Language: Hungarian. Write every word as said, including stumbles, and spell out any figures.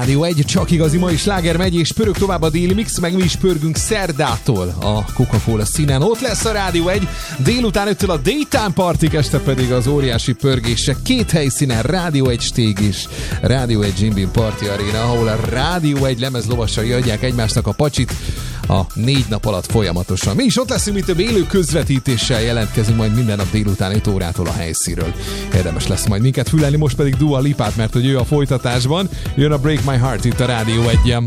Rádió egy, csak igazi mai sláger megy, és pörög tovább a déli mix, meg mi is pörgünk szerdától a Coca-Cola színen. Ott lesz a Rádió egy, délután öttől a Daytime Partik, este pedig az óriási pörgések. Két helyszínen, Rádió egy stég is, Rádió egy Jim Beam Party Arena, ahol a Rádió egy lemezlovasai adják egymásnak a pacsit a négy nap alatt folyamatosan. Mi is ott leszünk, mint több élő közvetítéssel jelentkezünk majd minden nap délután öt órától a helyszínről. Érdemes lesz majd minket fülelni, most pedig Dua Lipát, mert hogy ő a folytatásban. Jön a Break My Heart itt a Rádió egyen.